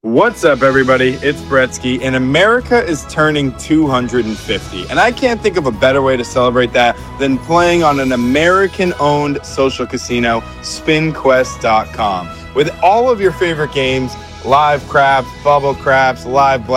What's up, everybody? It's Bretsky, and America is turning 250. And I can't think of a better way to celebrate that than playing on an American-owned social casino, SpinQuest.com. With all of your favorite games, live craps, bubble craps, live black.